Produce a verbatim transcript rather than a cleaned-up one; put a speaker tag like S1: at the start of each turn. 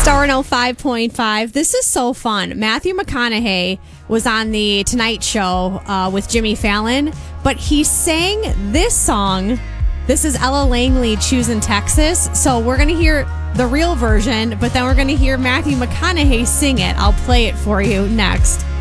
S1: Star one oh five point five. This is so fun. Matthew McConaughey was on the Tonight Show uh, with Jimmy Fallon, but he sang this song. This is Ella Langley, Choosing Texas. So we're going to hear the real version, but then we're going to hear Matthew McConaughey sing it. I'll play it for you next.